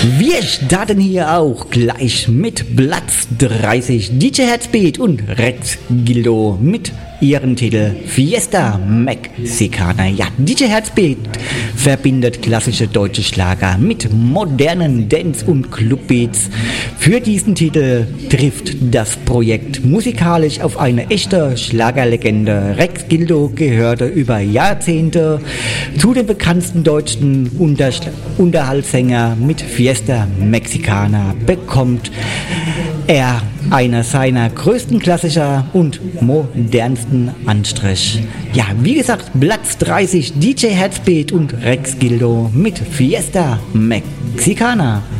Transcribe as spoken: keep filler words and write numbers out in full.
Wir starten hier auch gleich mit Platz dreißig. D J Headspeed und Rex Gildo mit ihrem Titel Fiesta Mexicana. Ja, D J Headspeed verbindet klassische deutsche Schlager mit modernen Dance- und Clubbeats. Für diesen Titel trifft das Projekt musikalisch auf eine echte Schlagerlegende. Rex Gildo gehörte über Jahrzehnte zu den bekanntesten deutschen Unterschl- Unterhaltssänger. Mit Fiesta Mexicana bekommt er einer seiner größten Klassiker und modernsten Anstrich. Ja, wie gesagt, Platz dreißig, D J Headspeed und Rex Gildo mit Fiesta Mexicana.